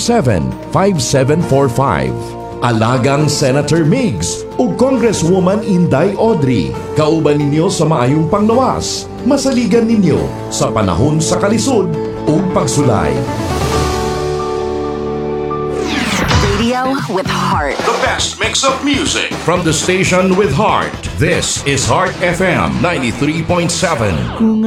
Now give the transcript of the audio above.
0917-5745. Alagang Senator Migs ug Congresswoman Inday Audrey. Kauban ninyo sa maayong panglawas. Masaligan ninyo sa panahon sa kalisod ug pagsulay. Radio with heart. The best mix of music from the station with heart. This is Heart FM 93.7.